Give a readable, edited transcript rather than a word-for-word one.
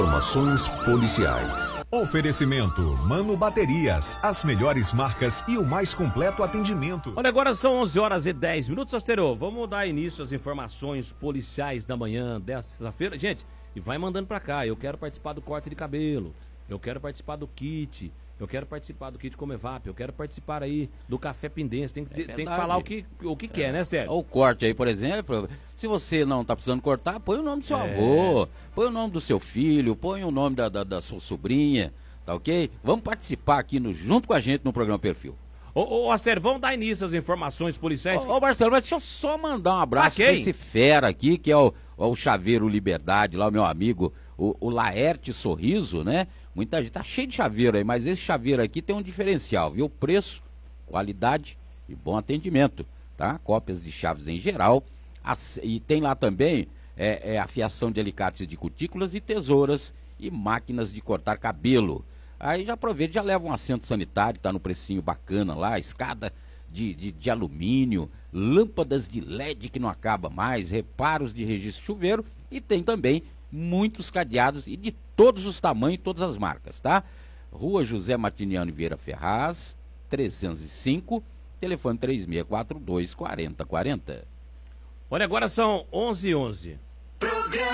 Informações policiais. Oferecimento Mano Baterias, as melhores marcas e o mais completo atendimento. Olha, agora são 11h10. Astero, vamos dar início às informações policiais da manhã desta sexta-feira. Gente, e vai mandando pra cá, eu quero participar do corte de cabelo, eu quero participar do kit, eu quero participar do kit Comevap, eu quero participar aí do café pindense. Tem que falar o que quer, né, Sérgio? O corte aí, por exemplo, se você não tá precisando cortar, põe o nome do seu avô, põe o nome do seu filho, põe o nome da sua sobrinha, tá ok? Vamos participar aqui junto com a gente no programa Perfil. Ô, Astero, vamos dar início às informações policiais. Ô, Marcelo, mas deixa eu só mandar um abraço pra esse fera aqui, que é o Chaveiro Liberdade, lá o meu amigo, o Laerte Sorriso, né? Muita gente tá cheio de chaveiro aí, mas esse chaveiro aqui tem um diferencial, viu? Preço, qualidade e bom atendimento, tá? Cópias de chaves em geral, e tem lá também afiação de alicates de cutículas e tesouras e máquinas de cortar cabelo. Aí já aproveita, já leva um assento sanitário, tá no precinho bacana lá, escada de alumínio, lâmpadas de LED que não acaba mais, reparos de registro chuveiro e tem também muitos cadeados e de todos os tamanhos e todas as marcas, tá? Rua José Martiniano Vieira Ferraz, 305, telefone 3642-4040. Olha, agora são 11h11.